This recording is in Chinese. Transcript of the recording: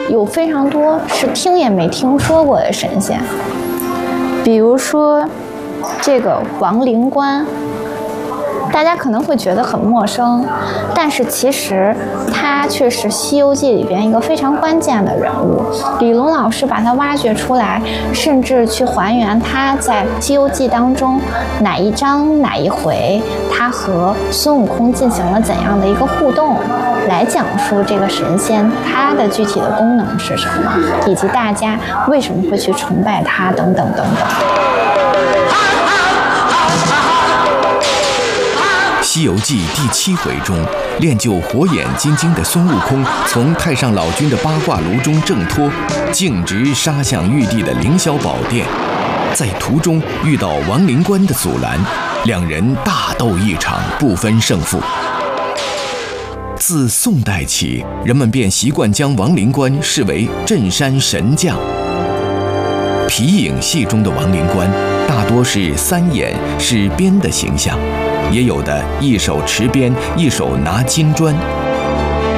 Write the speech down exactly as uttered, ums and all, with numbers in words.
有非常多是听也没听说过的神仙，比如说这个王灵官。大家可能会觉得很陌生，但是其实他却是《西游记》里边一个非常关键的人物。李龙老师把他挖掘出来，甚至去还原他在《西游记》当中哪一章哪一回，他和孙悟空进行了怎样的一个互动，来讲述这个神仙他的具体的功能是什么，以及大家为什么会去崇拜他等等等等。 《西游记》第七回中，练就火眼金睛的孙悟空从太上老君的八卦炉中挣脱，径直杀向玉帝的凌霄宝殿，在途中遇到王灵官的阻拦，两人大斗一场，不分胜负。自宋代起，人们便习惯将王灵官视为镇山神将。皮影戏中的王灵官大多是三眼使鞭的形象，也有的一手持鞭，一手拿金砖，